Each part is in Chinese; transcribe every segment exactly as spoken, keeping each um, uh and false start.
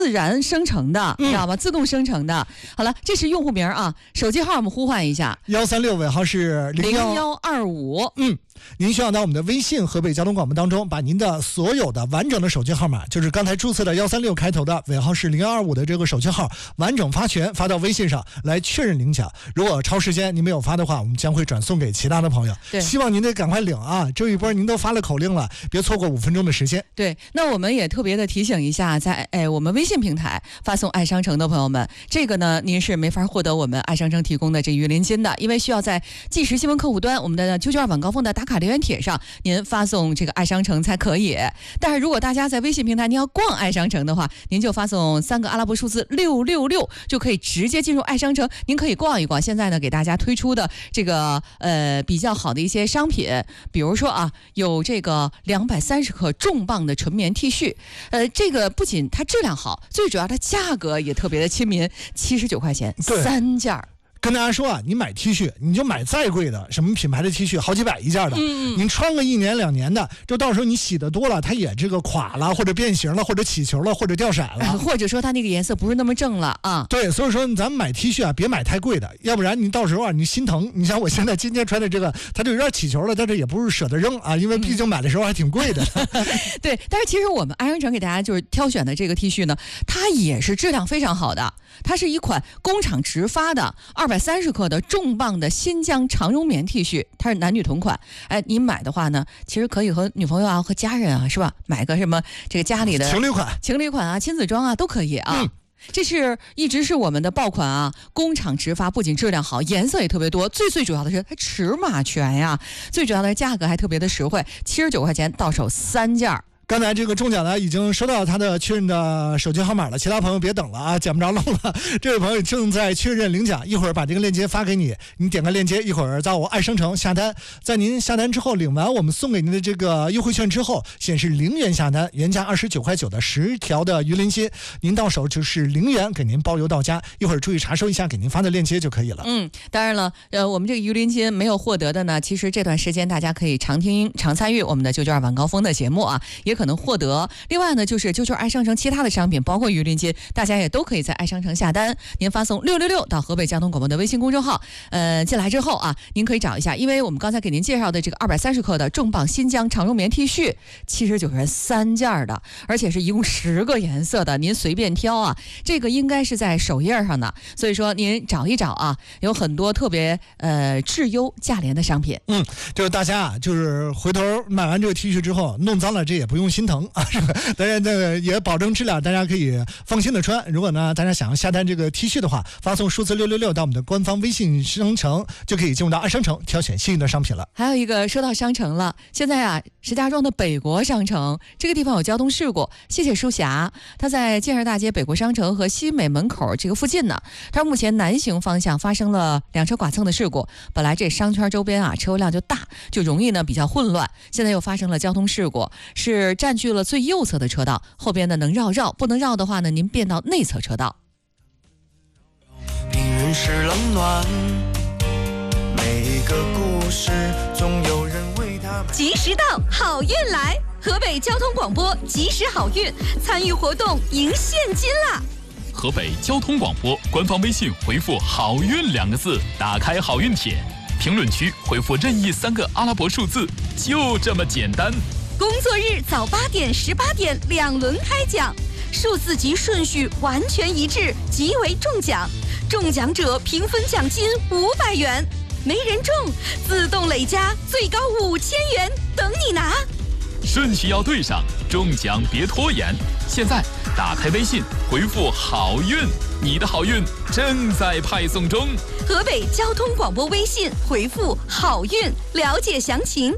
自然生成的，知道吗？自动生成的。好了，这是用户名啊，手机号我们呼唤一下， 幺三六尾号是零幺二五。 嗯。您需要到我们的微信河北交通广播当中，把您的所有的完整的手机号码，就是刚才注册的幺三六开头的尾号是零幺二五的这个手机号，完整发全发到微信上来确认领奖。如果超时间您没有发的话，我们将会转送给其他的朋友。 对， 希望您得赶快领啊！这一波您都发了口令了，别错过五分钟的时间。 对，那我们也特别的提醒一下，在哎我们微信平台发送爱商城的朋友们，这个呢您是没法获得我们爱商城提供的这鱼鳞金的，因为需要在即时新闻客户端我们的九九二晚高峰的打卡留言帖上。您发送这个爱商城才可以，但是如果大家在微信平台您要逛爱商城的话，您就发送三个阿拉伯数字六六六，就可以直接进入爱商城，您可以逛一逛。现在呢，给大家推出的这个呃比较好的一些商品，比如说啊，有这个两百三十克重磅的纯棉 T 恤，呃，这个不仅它质量好，最主要它价格也特别的亲民，七十九块钱三件。 跟大家说啊，你买 T 恤，你就买再贵的什么品牌的 T 恤，好几百一件的，嗯，你穿个一年两年的，就到时候你洗的多了，它也这个垮了，或者变形了，或者起球了，或者掉色了， 呃、或者说它那个颜色不是那么正了啊。 对，所以说咱们买 T 恤啊，别买太贵的，要不然你到时候啊，你心疼。你像我现在今天穿的这个，它就有点起球了，但是也不是舍得扔啊，因为毕竟买的时候还挺贵的。 嗯、对，但是其实我们爱商城给大家就是挑选的这个 T 恤呢，它也是质量非常好的，它是一款工厂直发的二百三十克的重磅的新疆长绒棉 T 恤，它是男女同款。哎，你买的话呢，其实可以和女朋友啊、和家人啊，是吧？买个什么这个家里的情侣款、 情侣款啊、亲子装啊，都可以啊。嗯，这是一直是我们的爆款啊，工厂直发，不仅质量好，颜色也特别多，最最主要的是它尺码全呀，最主要的是价格还特别的实惠，七十九块钱到手三件。 刚才这个中奖呢已经收到他的确认的手机号码了，其他朋友别等了啊，捡不着漏了。这位朋友正在确认领奖，一会儿把这个链接发给你，你点个链接，一会儿在我爱商城下单，在您下单之后领完我们送给您的这个优惠券之后，显示零元下单，原价二十九块九的十条的鱼鳞金，您到手就是零元，给您包邮到家。一会儿注意查收一下给您发的链接就可以了。 嗯，当然了，呃，我们这个鱼鳞金没有获得的呢，其实这段时间大家可以常听常参与我们的九九二晚高峰的节目啊，也可能获得。另外呢，就是九九爱商城其他的商品，包括鱼鳞金，大家也都可以在爱商城下单。您发送六六六到河北交通广播的微信公众号，呃，进来之后啊，您可以找一下，因为我们刚才给您介绍的这个二百三十克的重磅新疆长绒棉 T 恤，七十九元三件的，而且是一共十个颜色的，您随便挑啊。这个应该是在首页上的，所以说您找一找啊，有很多特别呃质优价廉的商品。 嗯，就是大家啊，就是回头买完这个 T 恤之后，弄脏了这也不用心疼。啊，当然这个也保证质量，大家可以放心的穿。如果呢大家想要下单这个 T 恤的话，发送数字六六六到我们的官方微信商城，就可以进入到爱商城挑选幸运的商品了。 还有一个说到商城了，现在啊石家庄的北国商城这个地方有交通事故，谢谢书霞，他在建设大街北国商城和西美门口这个附近呢，他目前南行方向发生了两车剐蹭的事故，本来这商圈周边啊车流量就大，就容易呢比较混乱，现在又发生了交通事故，是占据了最右侧的车道，后边呢能绕绕，不能绕的话呢，您变到内侧车道。 平人是冷暖，每个故事总有人为他。 及时到，好运来！河北交通广播及时好运，参与活动赢现金啦！ 河北交通广播官方微信回复好运两个字，打开好运帖，评论区回复任意三个阿拉伯数字，就这么简单。 工作日早八点、十八点两轮开奖，数字及顺序完全一致，即为中奖。中奖者平分奖金五百元，没人中自动累加最高五千元，等你拿。 顺序要对上，中奖别拖延。现在打开微信，回复好运，你的好运正在派送中。 河北交通广播微信回复好运，了解详情。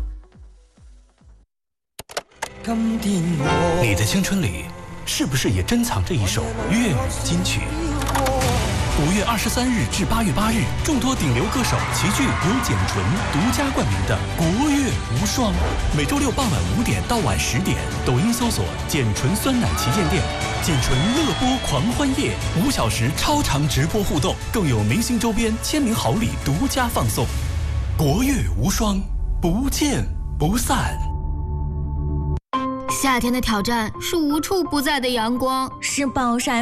你的青春里是不是也珍藏着一首粤语金曲？五月二十三日至八月八日，众多顶流歌手齐聚由简纯独家冠名的国乐无双。每周六傍晚五点到晚十点，抖音搜索简纯酸奶旗舰店，简纯乐播狂欢夜，五小时超长直播互动，更有明星周边签名好礼独家放送。国乐无双，不见不散。 夏天的挑战是无处不在的阳光， 是暴晒